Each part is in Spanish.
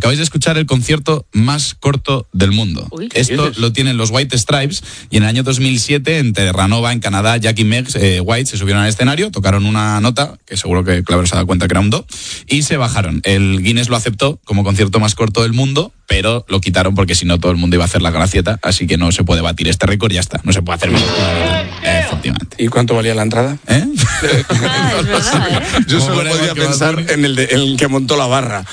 Acabáis de escuchar el concierto más corto del mundo. Uy, Esto lo tienen los White Stripes, y en el año 2007 en Terranova, en Canadá, Jack y Meg White se subieron al escenario, tocaron una nota, que seguro que Claver se ha dado cuenta que era un do, y se bajaron. El Guinness lo aceptó como concierto más corto del mundo, pero lo quitaron porque si no todo el mundo iba a hacer la gracieta, así que no se puede batir este récord, ya está, no se puede hacer más. Efectivamente. ¿Y cuánto valía la entrada? ¿Eh? Es verdad, Yo ¿Cómo solo era podía igual que pensar Bad Bunny? en el que montó la barra.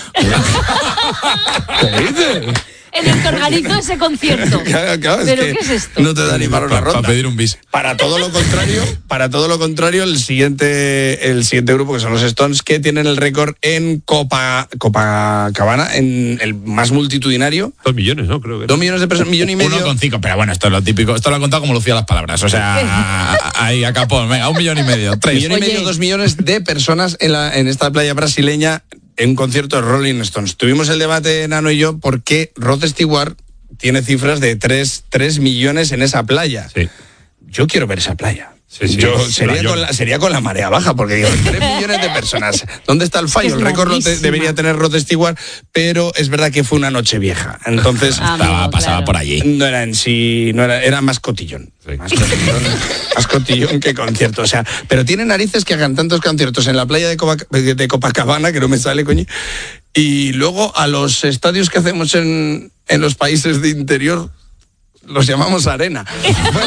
¿Qué dices? En el que organizó ese concierto. Claro, ¿Pero que qué es esto? no te da ni para una ronda. Para pedir un bis. Para todo lo contrario, el siguiente grupo, que son los Stones, que tienen el récord en Copacabana, en el más multitudinario. 2 millones, ¿no? Creo que 2 millones de personas, 1,5 millones. 1,5, pero bueno, esto es lo típico. Esto lo ha contado como Lucía las palabras. O sea, ahí a capón, venga, 1,5 millones. 3. 1,5 millones, 2 millones de personas en esta playa brasileña en un concierto de Rolling Stones. Tuvimos el debate, Nano y yo, por qué Rod Stewart tiene cifras de 3 millones en esa playa. Sí. Yo quiero ver esa playa. Sí, Yo sería con la marea baja, porque digo, 3 millones de personas. ¿Dónde está el fallo? Es El récord larguísima. debería tener Rod Stewart, pero es verdad que fue una noche vieja. Entonces, Amigo, pasaba claro. por allí. no era en sí, era más cotillón. Sí. Más cotillón que concierto. O sea, pero tiene narices que hagan tantos conciertos en la playa de Copacabana, que no me sale, coño. Y luego a los estadios que hacemos en los países de interior los llamamos arena. Bueno,